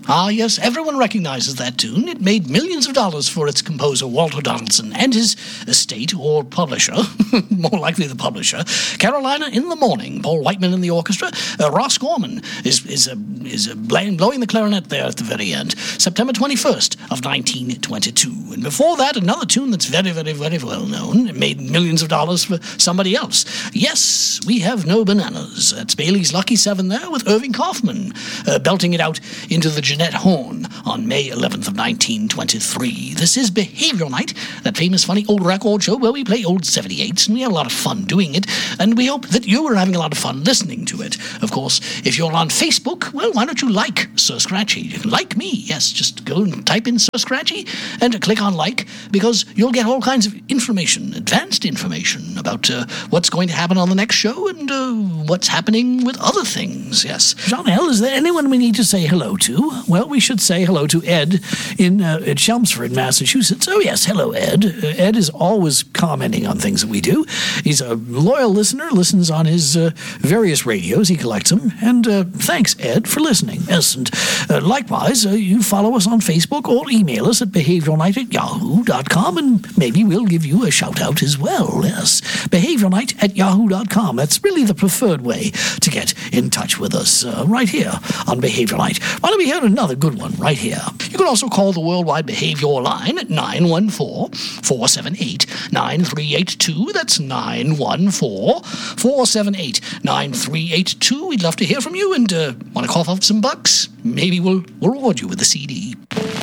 Ah, yes, everyone recognizes that tune. It made millions of dollars for its composer, Walter Donaldson, and his estate, or publisher, more likely the publisher. Carolina in the Morning, Paul Whiteman in the orchestra. Ross Gorman is blowing the clarinet there at the very end. September 21st of 1922. And before that, another tune that's very, very, very well known. It made millions of dollars for somebody else. Yes, We Have No Bananas. That's Bailey's Lucky Seven there with Irving Kaufman, belting it out into the Jeanette Horn on May 11th of 1923. This is Behavioral Night, that famous funny old record show where we play old 78s, and we have a lot of fun doing it, and we hope that you are having a lot of fun listening to it. Of course, if you're on Facebook, well, why don't you like Sir Scratchy? You can like me, yes, just go and type in Sir Scratchy and click on like, because you'll get all kinds of information, advanced information about what's going to happen on the next show and what's happening with other things, yes. John L., is there anyone we need to say hello to? Well, we should say hello to Ed at Chelmsford, Massachusetts. Oh, yes, hello, Ed. Ed is always commenting on things that we do. He's a loyal listener, listens on his various radios. He collects them. And thanks, Ed, for listening. Yes, and likewise, you follow us on Facebook or email us at behavioralnight@yahoo.com, and maybe we'll give you a shout-out as well. Yes, behavioralnight@yahoo.com. That's really the preferred way to get in touch with us right here on Behavioral Night. Why don't we hear another good one right here? You can also call the Worldwide Behavior line at 914-478-9382. That's 914-478-9382. We'd love to hear from you, and want to cough up some bucks? Maybe we'll reward you with a CD.